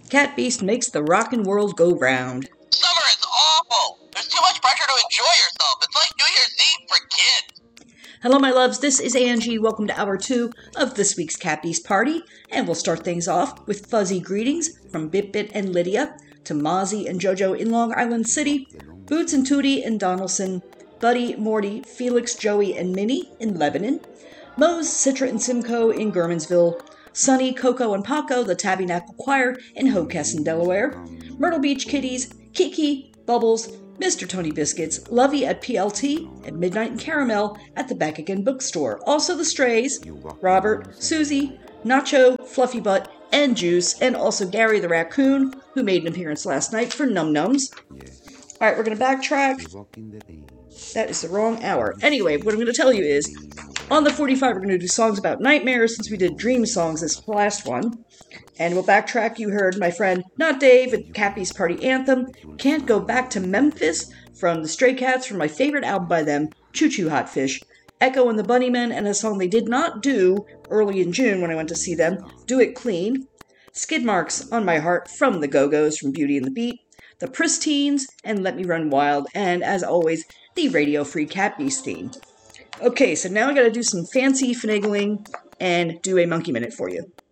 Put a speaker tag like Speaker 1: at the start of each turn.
Speaker 1: Cat Beast makes the rockin' world go round.
Speaker 2: Summer is awful. There's too much pressure to enjoy yourself. It's like New Year's Eve for kids.
Speaker 1: Hello, my loves. This is Angie. Welcome to hour 2 of this week's Cat Beast Party. And we'll start things off with fuzzy greetings from Bit and Lydia to Mozzie and Jojo in Long Island City, Boots and Tootie in Donaldson, Buddy, Morty, Felix, Joey, and Minnie in Lebanon, Mose, Citra, and Simcoe in Gurmansville, Sunny, Coco, and Paco, the Tabernacle Choir in Hockessin, Delaware, Myrtle Beach Kitties, Kiki, Bubbles, Mr. Tony Biscuits, Lovey at PLT, and Midnight and Caramel at the Back Again Bookstore. Also the Strays, Robert, Susie, Nacho, Fluffy Butt, and Juice, and also Gary the Raccoon, who made an appearance last night for Num Nums. Alright, we're going to backtrack. That is the wrong hour. Anyway, what I'm going to tell you is, on the 45, we're going to do songs about nightmares, since we did dream songs this last one. And we'll backtrack. You heard my friend, Not Dave, at Cat Beast Party Anthem, Can't Go Back to Memphis, from the Stray Cats, from my favorite album by them, Choo Choo Hot Fish, Echo and the Bunnymen, and a song they did not do early in June when I went to see them, Do It Clean, Skid Marks on My Heart from the Go-Go's from Beauty and the Beat, the Pristines, and Let Me Run Wild, and as always, the Radio Free Cat Beast theme. Okay, so now I gotta do some fancy finagling and do a monkey minute for you.